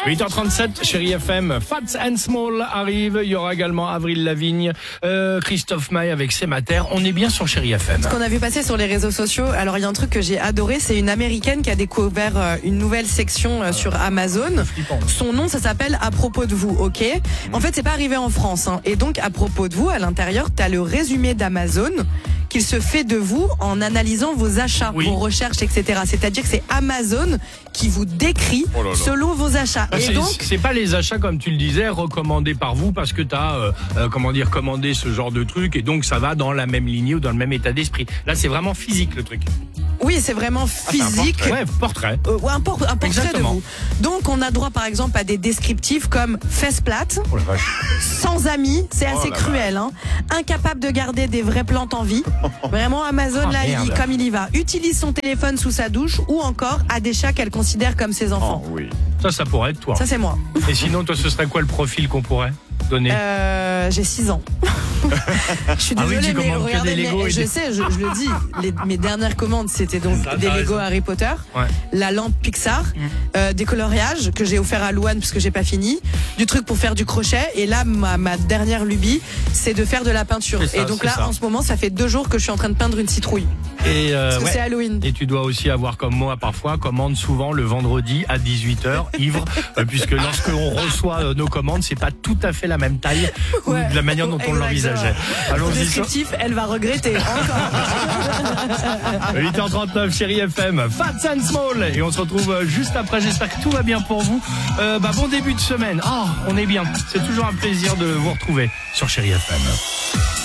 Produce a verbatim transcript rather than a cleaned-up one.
huit heures trente-sept, Chérie F M, Fats and Small arrive. Il y aura également Avril Lavigne, euh, Christophe Maé avec C'est ma terre. On est bien sur Chérie F M. Ce qu'on a vu passer sur les réseaux sociaux, alors il y a un truc que j'ai adoré, c'est une américaine qui a découvert euh, une nouvelle section euh, sur Amazon. Son nom, ça s'appelle À propos de vous, ok. En fait, c'est pas arrivé en France, hein. Et donc, à propos de vous, à l'intérieur, t'as le résumé d'Amazon qu'il se fait de vous en analysant vos achats, oui. vos recherches, et cetera. C'est-à-dire que c'est Amazon qui vous décrit oh là là. selon vos achats. Ah, et c'est, donc, c'est pas les achats, comme tu le disais, recommandés par vous parce que t'as, euh, euh, comment dire, commandé ce genre de truc et donc ça va dans la même lignée ou dans le même état d'esprit. Là, c'est vraiment physique le truc. Oui, c'est vraiment physique. Ah, c'est un portrait. Ouais, portrait. Euh, un, por- un portrait Exactement. de vous. Donc, on a droit, par exemple, à des descriptifs comme fesses plates, oh la vache. sans amis, c'est oh assez cruel, hein. Incapable de garder des vraies plantes en vie. Vraiment, Amazon, oh, là, il, comme il y va. Utilise son téléphone sous sa douche ou encore a des chats qu'elle considère comme ses enfants. Oh, oui. Ça, ça pourrait être toi. Ça, c'est moi. Et sinon, toi, ce serait quoi le profil qu'on pourrait donner? euh, J'ai six ans. Je suis désolée, ah oui, mais regardez, mais, je des... sais, je, je le dis, les, mes dernières commandes, c'était donc ça, des Lego Harry Potter, ouais. la lampe Pixar, mmh. euh, des coloriages que j'ai offert à Louane parce que j'ai pas fini, du truc pour faire du crochet, et là, ma, ma dernière lubie, c'est de faire de la peinture. Ça, et donc là, ça. en ce moment, ça fait deux jours que je suis en train de peindre une citrouille. Et euh, parce que ouais. c'est Halloween. Et tu dois aussi avoir comme moi parfois commande souvent le vendredi à dix-huit heures ivre euh, puisque lorsque on reçoit euh, nos commandes c'est pas tout à fait la même taille ouais. ou de la manière dont on l'envisageait. Allons-y. Descriptif, elle va regretter encore. huit heures trente-neuf, Chérie F M, Fats and Small et on se retrouve juste après. J'espère que tout va bien pour vous. Euh, bah bon début de semaine. Oh, on est bien. C'est toujours un plaisir de vous retrouver sur Chérie F M.